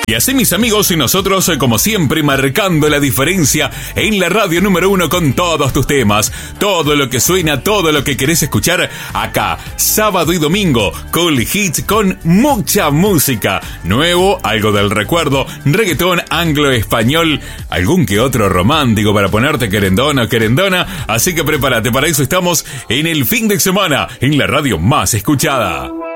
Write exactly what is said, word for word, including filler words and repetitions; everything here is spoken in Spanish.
Y así, mis amigos, y nosotros, como siempre, marcando la diferencia en la radio número uno con todos tus temas, todo lo que suena, todo lo que querés escuchar acá, sábado y domingo, Cool Hits con mucha música, nuevo, algo del recuerdo, reggaetón, anglo-español, algún que otro romántico para ponerte querendona o querendona, así que prepárate, para eso estamos en el fin de semana, en la radio más escuchada.